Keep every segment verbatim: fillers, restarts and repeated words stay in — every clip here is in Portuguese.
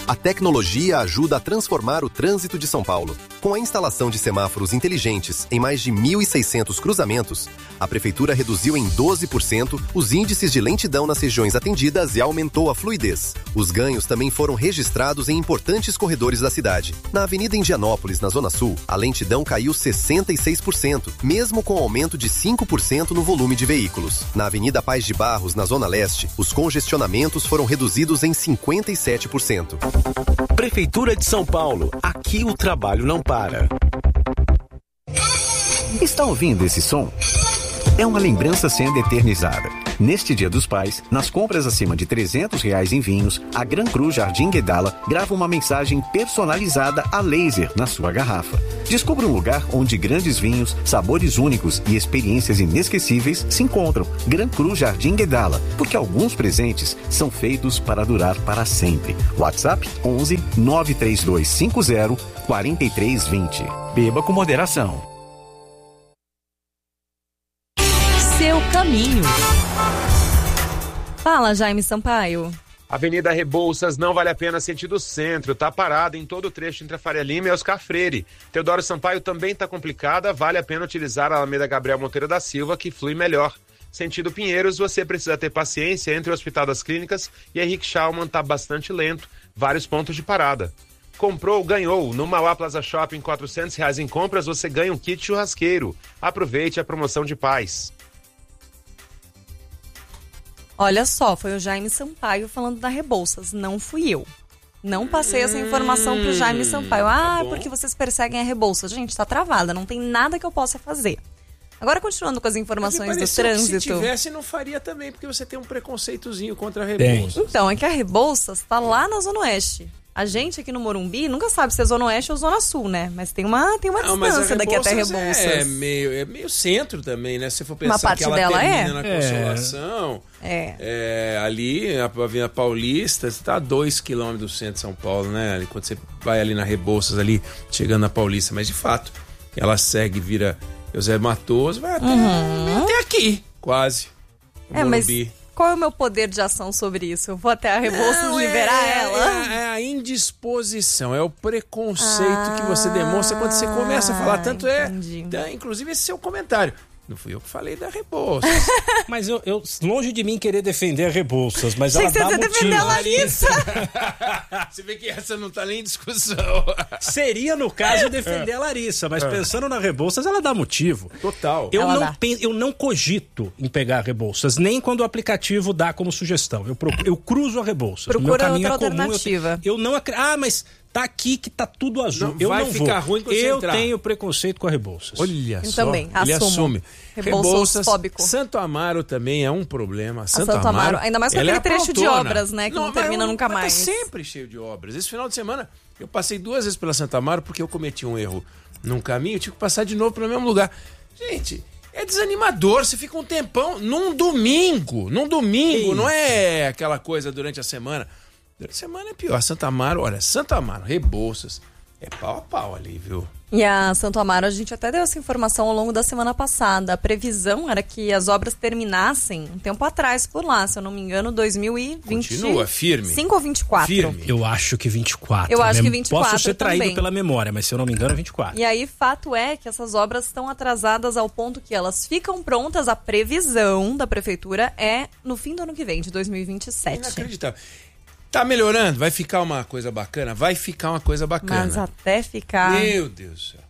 A tecnologia ajuda a transformar o trânsito de São Paulo. Com a instalação de semáforos inteligentes em mais de mil e seiscentos cruzamentos, a Prefeitura reduziu em doze por cento os índices de lentidão nas regiões atendidas e aumentou a fluidez. Os ganhos também foram registrados em importantes corredores da cidade. Na Avenida Indianópolis, na Zona Sul, a lentidão caiu sessenta e seis por cento, mesmo com aumento de cinco por cento no volume de veículos. Na Avenida Paz de Barros, na Zona Leste, os congestionamentos foram reduzidos em cinquenta e sete por cento. Prefeitura de São Paulo. Aqui o trabalho não para. Está ouvindo esse som? É uma lembrança sendo eternizada. Neste Dia dos Pais, nas compras acima de trezentos reais em vinhos, a Gran Cru Jardim Guedala grava uma mensagem personalizada a laser na sua garrafa. Descubra um lugar onde grandes vinhos, sabores únicos e experiências inesquecíveis se encontram. Gran Cru Jardim Guedala, porque alguns presentes são feitos para durar para sempre. WhatsApp onze nove três dois cinco zero quatro três dois zero. Beba com moderação. Seu caminho. Fala, Jaime Sampaio. Avenida Rebouças não vale a pena sentido centro, tá parada em todo o trecho entre a Faria Lima e Oscar Freire. Teodoro Sampaio também tá complicada, vale a pena utilizar a Alameda Gabriel Monteiro da Silva, que flui melhor. Sentido Pinheiros, você precisa ter paciência entre o Hospital das Clínicas e Henrique Schaumann, tá bastante lento, vários pontos de parada. Comprou, ganhou. No Mauá Plaza Shopping, quatrocentos reais em compras, você ganha um kit churrasqueiro. Aproveite a promoção de paz. Olha só, foi o Jaime Sampaio falando da Rebouças, não fui eu. Não passei essa informação pro Jaime Sampaio. Ah, tá porque vocês perseguem a Rebouças. Gente, tá travada, não tem nada que eu possa fazer. Agora, continuando com as informações do trânsito. Se tivesse, não faria também, porque você tem um preconceitozinho contra a Rebouças. Então, é que a Rebouças tá lá na Zona Oeste. A gente aqui no Morumbi nunca sabe se é Zona Oeste ou Zona Sul, né? Mas tem uma, tem uma não, distância daqui até Rebouças. É meio, é meio centro também, né? Se você for pensar uma parte que ela dela termina é? na Consolação, é. É, ali, a Avenida Paulista, você tá a dois quilômetros do centro de São Paulo, né? Ali, quando você vai ali na Rebouças, ali, chegando na Paulista. Mas, de fato, ela segue, vira José Matoso, vai até, uhum. até aqui, quase. É, Morumbi. Mas... qual é o meu poder de ação sobre isso? Eu vou até a Rebouças não, liberar é, ela? É, é a indisposição, é o preconceito ah, que você demonstra quando você começa a falar. Tanto entendi. é, inclusive esse seu comentário. Não fui eu que falei da Rebouças. Mas eu, eu, longe de mim querer defender a Rebouças, mas ela dá motivo. Você defender a Larissa. Você vê que essa não tá nem em discussão. Seria, no caso, defender a Larissa, mas pensando na Rebouças, ela dá motivo. Total. Eu, não, dá. eu não cogito em pegar a Rebouças, nem quando o aplicativo dá como sugestão. Eu, procuro, eu cruzo a Rebouças. Procura meu caminho outra é comum. alternativa. Eu, eu não acredito. Ah, mas... tá aqui que tá tudo azul. Não, eu vai não ficar vou. ruim quando você Eu entrar. tenho preconceito com a Rebouças. Olha eu só. também, Ele assumo. assume. Rebouças fóbico. Santo Amaro também é um problema. Santo, Santo Amaro, Amaro, ainda mais com aquele é trecho de obras, né? Que não, não termina eu, nunca mais. Tá sempre cheio de obras. Esse final de semana eu passei duas vezes pela Santo Amaro porque eu cometi um erro num caminho, eu tive que passar de novo pelo mesmo lugar. Gente, é desanimador, você fica um tempão num domingo, num domingo, Ei. não é aquela coisa durante a semana. Durante a semana é pior. Santo Amaro, olha, Santo Amaro, Rebouças, é pau a pau ali, viu? E a Santo Amaro, a gente até deu essa informação ao longo da semana passada. A previsão era que as obras terminassem um tempo atrás por lá, se eu não me engano, dois mil e vinte. Continua, firme. cinco ou vinte e quatro? Firme. Eu acho que vinte e quatro. Eu acho que vinte e quatro Posso ser traído também. pela memória, mas se eu não me engano é vinte e quatro. E aí, fato é que essas obras estão atrasadas ao ponto que elas ficam prontas, a previsão da prefeitura é no fim do ano que vem, de dois mil e vinte e sete. Inacreditável. Tá melhorando? Vai ficar uma coisa bacana? Vai ficar uma coisa bacana. Mas até ficar... Meu Deus do céu.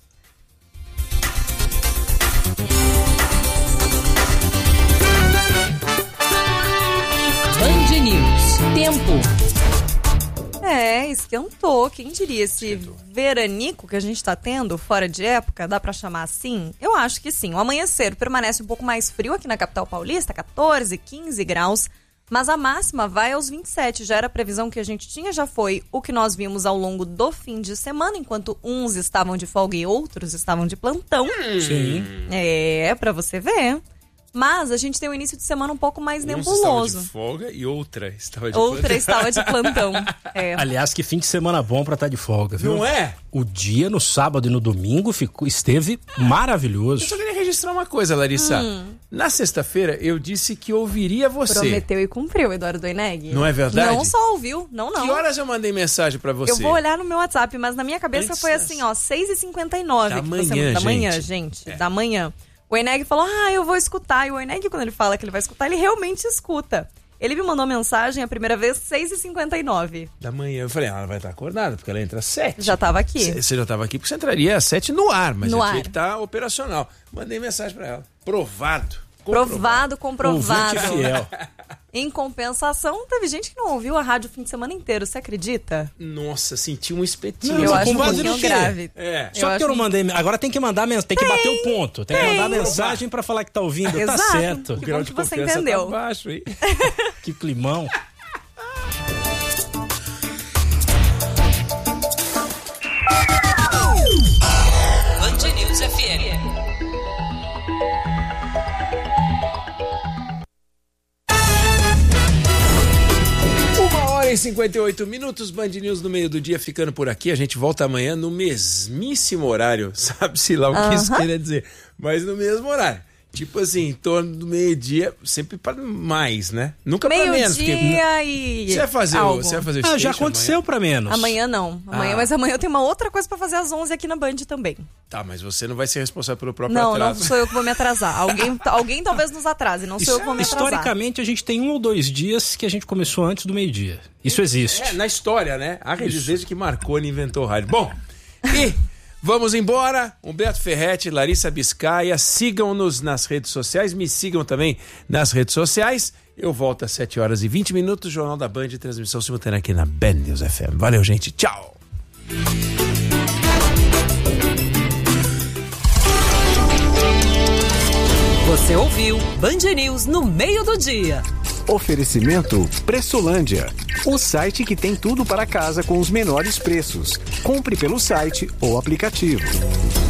Band News. Tempo. É, esquentou. Quem diria esse Esquentou. veranico que a gente tá tendo, fora de época, dá pra chamar assim? Eu acho que sim. O amanhecer permanece um pouco mais frio aqui na capital paulista, catorze, quinze graus. Mas a máxima vai aos vinte e sete, já era a previsão que a gente tinha, já foi o que nós vimos ao longo do fim de semana, enquanto uns estavam de folga e outros estavam de plantão. Sim. É, pra você ver. Mas a gente tem um início de semana um pouco mais Uns nebuloso. estava de folga e outra estava de Outra plantão. estava de plantão. É. Aliás, que fim de semana bom pra estar de folga, viu? Não é? O dia no sábado e no domingo ficou, esteve maravilhoso. Eu só queria registrar uma coisa, Larissa. Hum. Na sexta-feira, eu disse que ouviria você. Prometeu e cumpriu, Eduardo Doineg. Não é verdade? Não só ouviu, não, não. Que horas eu mandei mensagem pra você? Eu vou olhar no meu WhatsApp, mas na minha cabeça Antes foi das- assim, ó, seis e cinquenta e nove. Da que manhã, você... Da manhã, gente. gente. É. Da manhã. O Eneg falou, ah, eu vou escutar. E o Eneg, quando ele fala que ele vai escutar, ele realmente escuta. Ele me mandou mensagem a primeira vez, seis e cinquenta e nove. Da manhã. Eu falei, ah, ela vai estar acordada, porque ela entra às sete. Já tava aqui. C- Você já estava aqui porque você entraria às sete no ar, mas No eu ar. tinha que estar operacional. Mandei mensagem pra ela. Provado. Provado, comprovado. Ouvinte fiel. Em compensação, teve gente que não ouviu a rádio o fim de semana inteiro, você acredita? Nossa, senti um espetinho. Não, eu mas acho com um base pouquinho no quê? grave. É. Só Eu que eu não acho- mandei. Agora tem que mandar mensagem, tem que bater o ponto. Tem, que tem. mandar mensagem pra falar que tá ouvindo. Exato. Tá certo. O Que grau bom de que você confiança entendeu. tá baixo, hein? Que climão. Band News F M. Uma hora e cinquenta e oito minutos, Band News no meio do dia, ficando por aqui. A gente volta amanhã no mesmíssimo horário. Sabe-se lá o que isso quer dizer. Mas no mesmo horário. Tipo assim, em torno do meio-dia, sempre para mais, né? Nunca para menos. porque- Meio-dia e... Você vai fazer o, algo. você vai fazer o Ah, já station aconteceu pra menos. Amanhã não. Amanhã, Ah. Mas amanhã eu tenho uma outra coisa pra fazer às onze aqui na Band também. Tá, mas você não vai ser responsável pelo próprio Não, não atraso. sou eu que vou me atrasar. Alguém, alguém talvez nos atrase, não sou eu que vou me atrasar. Historicamente, a gente tem um ou dois dias que a gente começou antes do meio-dia. Isso existe. É, na história, né? Há quem diz desde que Marconi inventou o rádio. Bom, e vamos embora. Humberto Ferretti, Larissa Biscaia, sigam-nos nas redes sociais, me sigam também nas redes sociais. Eu volto às sete horas e vinte minutos, Jornal da Band, transmissão simultânea aqui na Band News F M. Valeu, gente. Tchau. Você ouviu Band News no meio do dia. Oferecimento Pressolândia, o site que tem tudo para casa com os menores preços. Compre pelo site ou aplicativo.